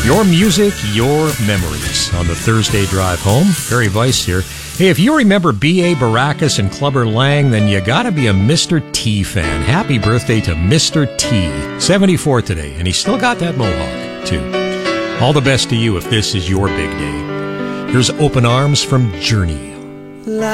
Your music, your memories on the Thursday drive home. Barry Weiss here. Hey, if you remember B.A. Baracus and Clubber Lang, then you gotta be a Mr. T fan. Happy birthday to Mr. T. 74 today, and he's still got that mohawk, too. All the best to you if this is your big day. Here's Open Arms from Journey.